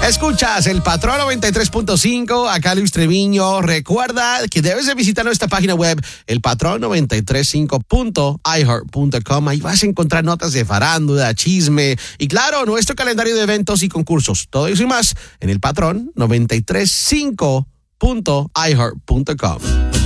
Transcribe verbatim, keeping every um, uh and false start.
Escuchas el Patrón noventa y tres punto cinco, acá Luis Treviño. Recuerda que debes de visitar nuestra página web, el patrón noventa y tres punto cinco punto i heart punto com. Ahí vas a encontrar notas de farándula, chisme y, claro, nuestro calendario de eventos y concursos. Todo eso y más en el Patrón noventa y tres punto cinco punto i heart punto com.